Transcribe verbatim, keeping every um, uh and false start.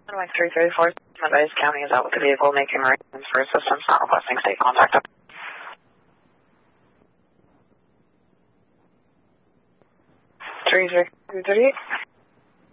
Mike three thirty-four, Medallas County is out with the vehicle making arrangements for assistance, not requesting state contact. three three thirty-eight.